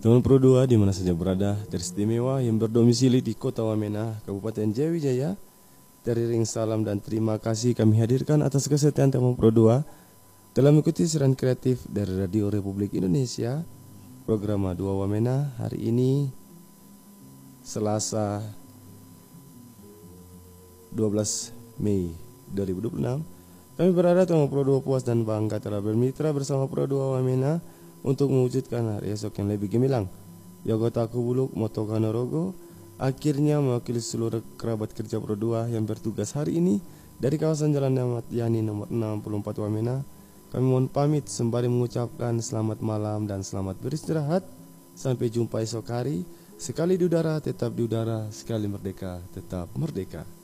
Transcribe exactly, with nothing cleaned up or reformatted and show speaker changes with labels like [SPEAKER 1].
[SPEAKER 1] Teman Pro dua di mana saja berada, teristimewa yang berdomisili di Kota Wamena, Kabupaten Jayawijaya, teriring salam dan terima kasih kami hadirkan atas kesetiaan teman Pro dua telah mengikuti siaran kreatif dari Radio Republik Indonesia, program dua Wamena hari ini Selasa dua belas Mei dua ribu dua puluh enam. Kami berharap teman Pro dua puas dan bangga telah bermitra bersama Pro dua Wamena untuk mewujudkan hari esok yang lebih gemilang. Yogotaku Buluk Motokano Rogo akhirnya mewakili seluruh kerabat kerja Pro dua yang bertugas hari ini dari kawasan Jalan Ahmad Yani nomor enam puluh empat Wamena. Kami mohon pamit sembari mengucapkan selamat malam dan selamat beristirahat. Sampai jumpa esok hari. Sekali di udara tetap di udara, sekali merdeka tetap merdeka.